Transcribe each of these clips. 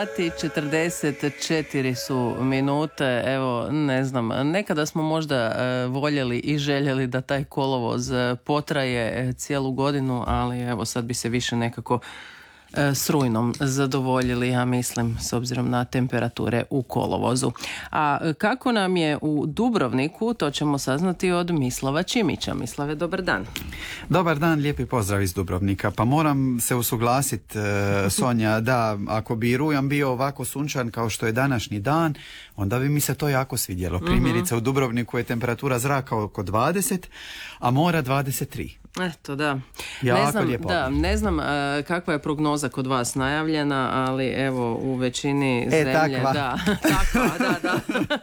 44 su minute, evo ne znam, nekada smo možda voljeli i željeli da taj kolovoz potraje cijelu godinu, ali evo sad bi se više nekako s rujnom zadovoljili, ja mislim, s obzirom na temperature u kolovozu. A kako nam je u Dubrovniku, to ćemo saznati od Mislava Čimića. Mislave, dobar dan. Dobar dan, lijepi pozdrav iz Dubrovnika. Pa moram se usuglasiti, Sonja, da ako bi rujan bio ovako sunčan kao što je današnji dan, onda bi mi se to jako svidjelo. Primjerice, u Dubrovniku je temperatura zraka oko 20, a mora 23. Eto, da. Jako ne znam kakva je prognoza kod vas najavljena, ali evo u većini zemlje... Takva. Da, takva, da.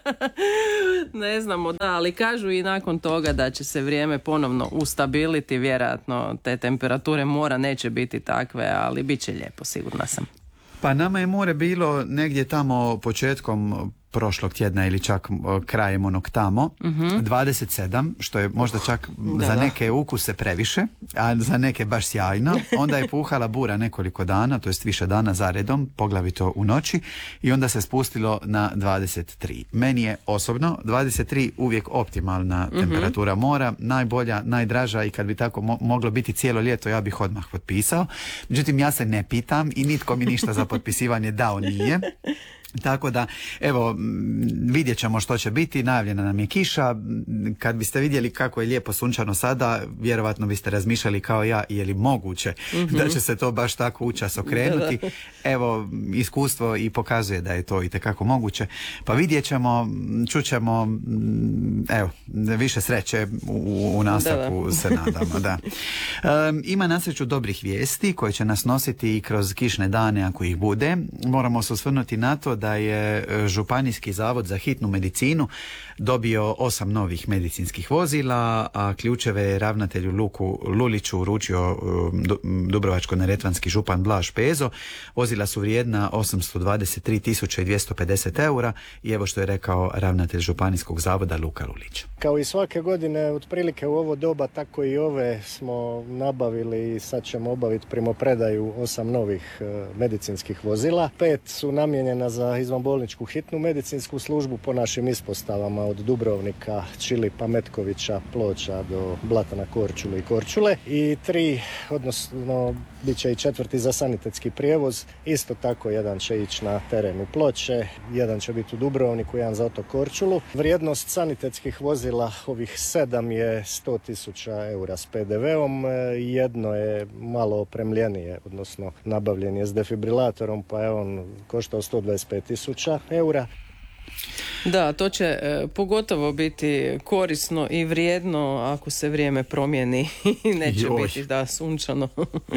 Ne znamo, da, ali kažu i nakon toga da će se vrijeme ponovno ustabiliti, vjerojatno te temperature mora neće biti takve, ali bit će lijepo, sigurna sam. Pa nama je more bilo negdje tamo početkom prošlog tjedna ili čak krajem onog tamo, 27, što je možda čak za neke ukuse previše, a za neke baš sjajno. Onda je puhala bura nekoliko dana, to jest više dana zaredom, poglavito u noći, i onda se spustilo na 23. Meni je osobno 23 uvijek optimalna temperatura mora, najbolja, najdraža, i kad bi tako moglo biti cijelo ljeto, ja bih odmah potpisao. Međutim, ja se ne pitam i nitko mi ništa za potpisivanje dao nije. Tako da, evo, vidjet ćemo što će biti. Najavljena nam je kiša. Kad biste vidjeli kako je lijepo sunčano sada, vjerovatno biste razmišljali kao ja, je li moguće da će se to baš tako učas okrenuti. Evo, iskustvo i pokazuje da je to itekako moguće. Pa vidjet ćemo, čućemo, evo, više sreće u nastavku, se nadamo. Da. Ima na sreću dobrih vijesti koje će nas nositi i kroz kišne dane ako ih bude. Moramo se osvrnuti na to da je Županijski zavod za hitnu medicinu dobio 8 novih medicinskih vozila, a ključeve je ravnatelju Luku Luliću uručio dubrovačko-neretvanski župan Blaž Pezo. Vozila su vrijedna 823.250 eura i evo što je rekao ravnatelj Županijskog zavoda Luka Lulić. Kao i svake godine, otprilike u ovo doba, tako i ove smo nabavili i sad ćemo obaviti primopredaju 8 novih medicinskih vozila. 5 su namijenjena za izvanbolničku hitnu medicinsku službu po našim ispostavama od Dubrovnika, Čilipa, Metkovića, Ploča do Blatana, Korčule i Korčule. I 3, odnosno bit će i 4. za sanitetski prijevoz. Isto tako jedan će ići na teren u Ploče, jedan će biti u Dubrovniku, jedan za otok Korčulu. Vrijednost sanitetskih vozila, ovih 7, je 100.000 eura s PDV-om. Jedno je malo opremljenije, odnosno nabavljen je s defibrilatorom, pa je on koštao 125.000 eura. Da, to će pogotovo biti korisno i vrijedno ako se vrijeme promijeni i neće biti sunčano.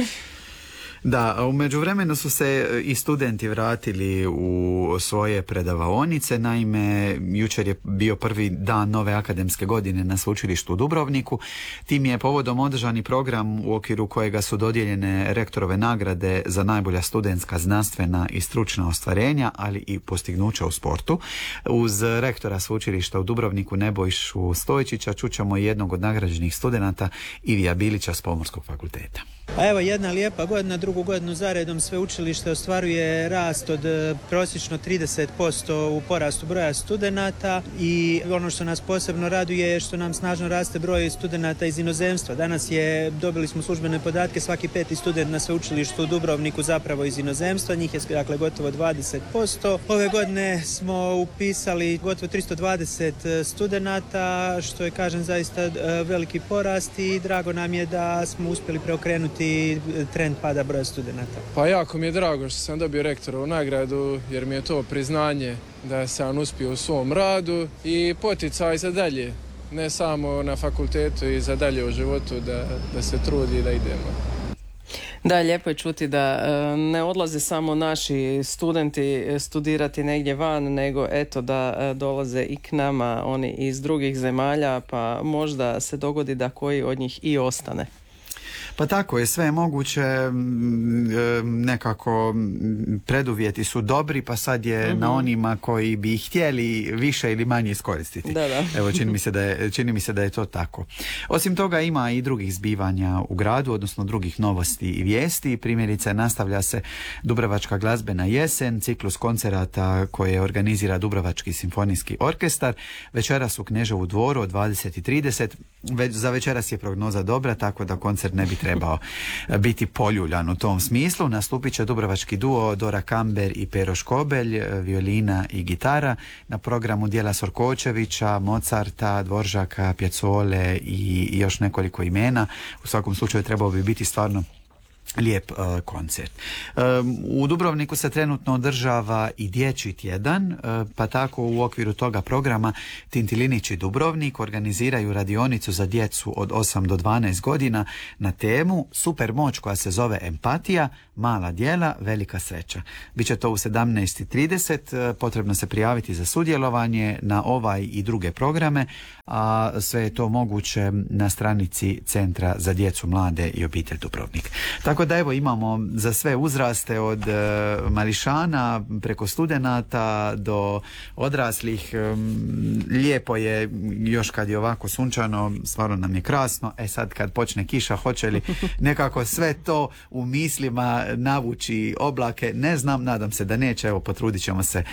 Da, u međuvremenu su se i studenti vratili u svoje predavaonice. Naime, jučer je bio prvi dan nove akademske godine na sveučilištu u Dubrovniku. Tim je povodom održani program u okviru kojega su dodijeljene rektorove nagrade za najbolja studentska, znanstvena i stručna ostvarenja, ali i postignuća u sportu. Uz rektora sveučilišta u Dubrovniku Nebojšu Stojčića čućemo jednog od nagrađenih studenata, Ivija Bilića s Pomorskog fakulteta. A evo jedna lijepa godina, drugu godinu zaredom sveučilište ostvaruje rast od prosječno 30% u porastu broja studenata, i ono što nas posebno raduje je što nam snažno raste broj studenata iz inozemstva. Danas dobili smo službene podatke, svaki 5. student na sveučilištu u Dubrovniku zapravo iz inozemstva, njih je dakle gotovo 20%. Ove godine smo upisali gotovo 320 studenata, što je, kažem, zaista veliki porast, i drago nam je da smo uspjeli preokrenuti trend pada broja studenata. Pa jako mi je drago što sam dobio rektorovu nagradu, jer mi je to priznanje da sam uspio u svom radu i poticaj za dalje, ne samo na fakultetu i za dalje u životu, da se trudi i da idemo. Da, lijepo je čuti da ne odlaze samo naši studenti studirati negdje van, nego eto da dolaze i k nama oni iz drugih zemalja, pa možda se dogodi da koji od njih i ostane. Pa tako je, sve je moguće, nekako preduvjeti su dobri, pa sad je na onima koji bi htjeli više ili manje iskoristiti. Da. Evo, čini mi se da je to tako. Osim toga ima i drugih zbivanja u gradu, odnosno drugih novosti i vijesti. Primjerice, nastavlja se Dubrovačka glazbena jesen, ciklus koncerata koje organizira Dubrovački simfonijski orkestar. Večeras u Kneževu dvoru od 20:30. Za večeras je prognoza dobra, tako da koncert ne bi trebao biti poljuljan u tom smislu. Nastupit će dubrovački duo Dora Kamber i Pero Škobelj, violina i gitara. Na programu dijela Sorkočevića, Mozarta, Dvoržaka, Piazzole i još nekoliko imena. U svakom slučaju trebao bi biti stvarno lijep koncert. U Dubrovniku se trenutno održava i dječji tjedan, pa tako u okviru toga programa Tintilinić i Dubrovnik organiziraju radionicu za djecu od 8 do 12 godina na temu Super moć koja se zove empatija, mala djela, velika sreća. Biće to u 17:30, potrebno se prijaviti za sudjelovanje na ovaj i druge programe, a sve je to moguće na stranici Centra za djecu, mlade i obitelj Dubrovnik. Tako da evo imamo za sve uzraste od mališana preko studenata do odraslih. Lijepo je još kad je ovako sunčano, stvarno nam je krasno. Sad kad počne kiša, hoće li nekako sve to u mislima navući oblake, ne znam, nadam se da neće. Evo, potrudit ćemo se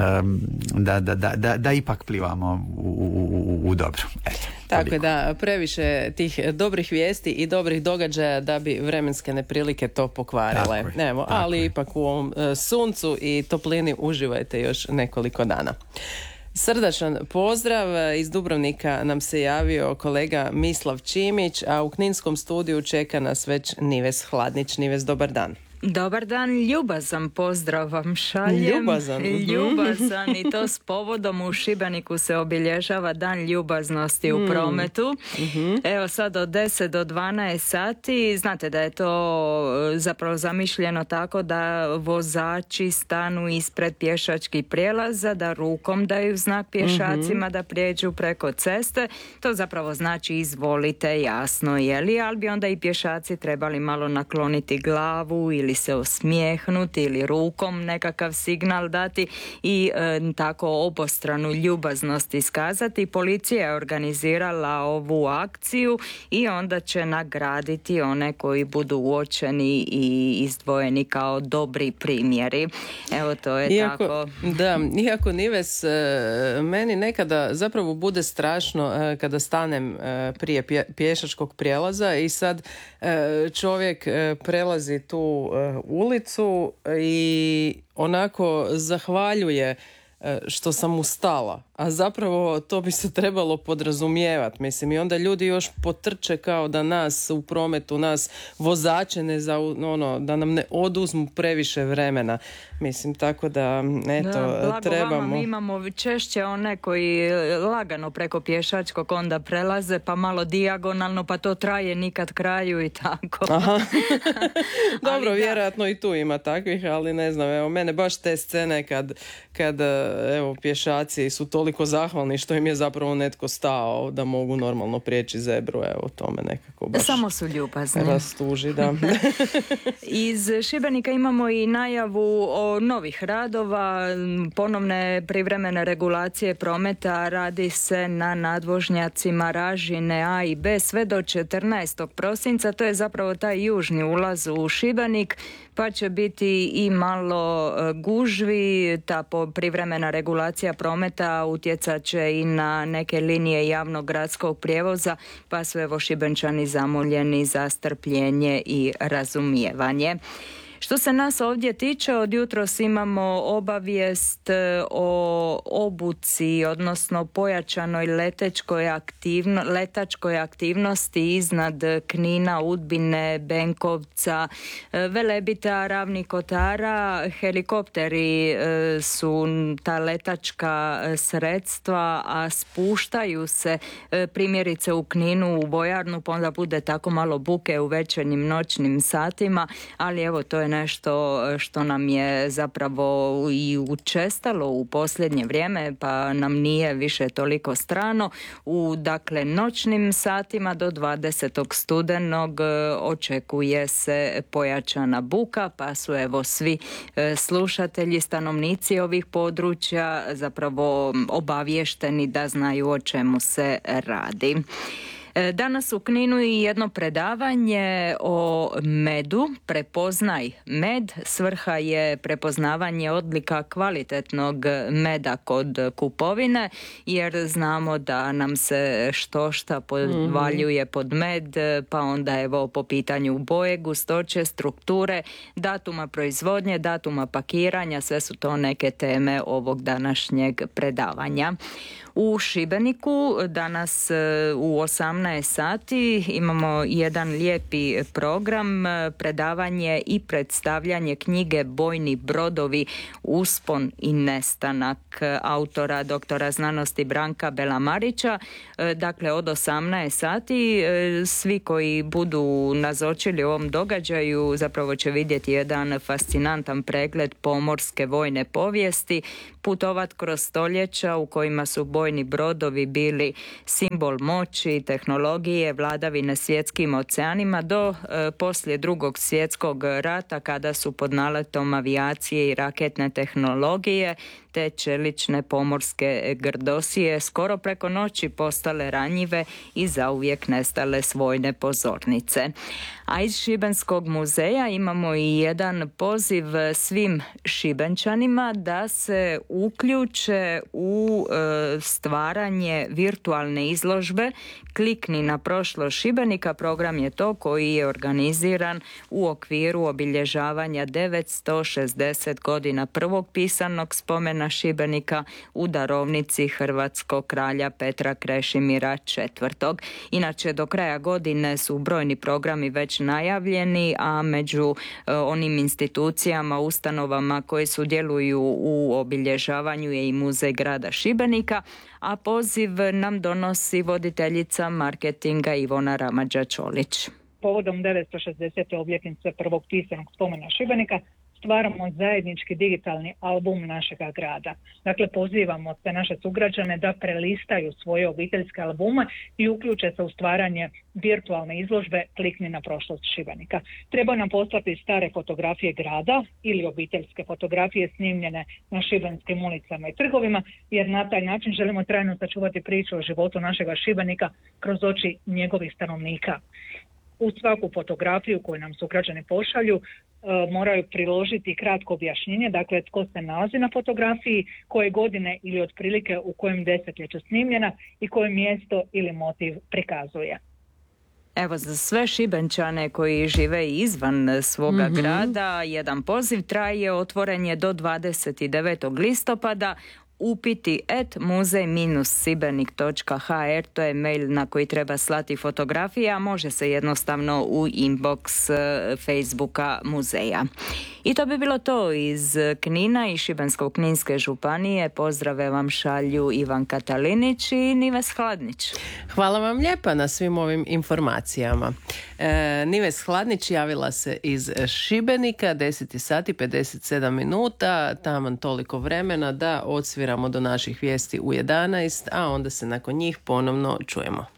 da ipak plivamo u dobro. Tako je, da, previše tih dobrih vijesti i dobrih događaja da bi vremenske neprilike to pokvarile. Evo, ali ipak u ovom suncu i toplini uživajte još nekoliko dana. Srdačan pozdrav, iz Dubrovnika nam se javio kolega Mislav Čimić, a u kninskom studiju čeka nas već Nives Hladnić. Nives, dobar dan. Dobar dan, ljubazan pozdrav vam šaljem. Ljubazan i to s povodom u Šibeniku se obilježava Dan ljubaznosti u prometu. Evo sad od 10 do 12 sati, znate da je to zapravo zamišljeno tako da vozači stanu ispred pješačkih prijelaza, da rukom daju znak pješacima da prijeđu preko ceste. To zapravo znači izvolite, jasno, jeli, ali bi onda i pješaci trebali malo nakloniti glavu ili se osmijehnuti ili rukom nekakav signal dati i tako obostranu ljubaznost iskazati. Policija je organizirala ovu akciju i onda će nagraditi one koji budu uočeni i izdvojeni kao dobri primjeri. Evo, to je tako. Da, iako Nives, meni nekada zapravo bude strašno kada stanem prije pješačkog prijelaza i sad čovjek prelazi tu ulicu i onako zahvaljuje što sam mu stala, a zapravo to bi se trebalo podrazumijevati, mislim, i onda ljudi još potrče kao da nas u prometu, nas vozače da nam ne oduzmu previše vremena, mislim, tako da eto, trebamo. Mi imamo češće one koji lagano preko pješačkog onda prelaze, pa malo dijagonalno, pa to traje nikad kraju i tako. Dobro, vjerojatno i tu ima takvih, ali ne znam, evo, mene baš te scene kad evo, pješaci su toliko zahvalni što im je zapravo netko stao da mogu normalno prijeći zebru, evo, to me nekako baš samo su ljubazni. Rastuži, da. Iz Šibenika imamo i najavu o novih radova, ponovne privremene regulacije prometa. Radi se na nadvožnjacima Ražine A i B sve do 14. prosinca, to je zapravo taj južni ulaz u Šibenik, pa će biti i malo gužvi. Ta privremena regulacija prometa utjecat će i na neke linije javnog gradskog prijevoza, pa su evo Šibenčani zamoljeni za strpljenje i razumijevanje. Što se nas ovdje tiče, od jutros imamo obavijest o obuci, odnosno pojačanoj letačkoj aktivnosti iznad Knina, Udbine, Benkovca, Velebita, Ravnih Kotara. Helikopteri su ta letačka sredstva, a spuštaju se primjerice u Kninu u vojarnu, pa onda bude tako malo buke u večernjim noćnim satima, ali evo, to je je nešto što nam je zapravo i učestalo u posljednje vrijeme, pa nam nije više toliko strano. U dakle noćnim satima do 20. studenog očekuje se pojačana buka, pa su evo svi slušatelji, stanovnici ovih područja zapravo obavješteni da znaju o čemu se radi. Danas u Kninu i jedno predavanje o medu, Prepoznaj med. Svrha je prepoznavanje odlika kvalitetnog meda kod kupovine, jer znamo da nam se štošta podvaljuje pod med, pa onda evo po pitanju boje, gustoće, strukture, datuma proizvodnje, datuma pakiranja, sve su to neke teme ovog današnjeg predavanja. U Šibeniku danas u 18 sati imamo jedan lijepi program, predavanje i predstavljanje knjige Bojni brodovi, uspon i nestanak, autora doktora znanosti Branka Belamarića. Dakle, od 18 sati svi koji budu nazočili ovom događaju zapravo će vidjeti jedan fascinantan pregled pomorske vojne povijesti, putovat kroz stoljeća u kojima su bojni brodovi bili simbol moći, tehnologije, vladavine svjetskim oceanima do poslije Drugog svjetskog rata, kada su pod naletom avijacije i raketne tehnologije te čelične pomorske grdosije skoro preko noći postale ranjive i zauvijek nestale s vojne pozornice. A iz Šibenskog muzeja imamo i jedan poziv svim Šibenčanima da se uključe u stvaranje virtualne izložbe Klikni na prošlost Šibenika. Program je to koji je organiziran u okviru obilježavanja 960 godina prvog pisanog spomena Šibenika u darovnici hrvatskog kralja Petra Krešimira IV. Inače, do kraja godine su brojni programi već najavljeni, a među onim institucijama, ustanovama koje sudjeluju u obilježavanju je i Muzej grada Šibenika, a poziv nam donosi voditeljica marketinga Ivona Ramađa-Čolić. Povodom 960. obljetnice prvog pisanog spomena Šibenika stvaramo zajednički digitalni album našega grada. Dakle, pozivamo sve naše sugrađane da prelistaju svoje obiteljske albume i uključe se u stvaranje virtualne izložbe Klikni na prošlost Šibenika. Treba nam poslati stare fotografije grada ili obiteljske fotografije snimljene na šibenskim ulicama i trgovima, jer na taj način želimo trajno sačuvati priču o životu našega Šibenika kroz oči njegovih stanovnika. U svaku fotografiju koju nam sugrađani pošalju moraju priložiti kratko objašnjenje, dakle tko se nalazi na fotografiji, koje godine ili otprilike u kojem desetljeću snimljena i koje mjesto ili motiv prikazuje. Evo, za sve Šibenčane koji žive izvan svoga grada, jedan poziv traje, otvoren je do 29. listopada. Upiti muzej-sibenik.hr, to je mail na koji treba slati fotografije, a može se jednostavno u inbox Facebooka muzeja. I to bi bilo to iz Knina i Šibensko-kninske županije. Pozdrave vam šalju Ivan Katalinić i Nives Hladnić. Hvala vam lijepa na svim ovim informacijama. Nives Hladnić javila se iz Šibenika, 10 sati 57 minuta, taman toliko vremena da odsviramo do naših vijesti u 11, a onda se nakon njih ponovno čujemo.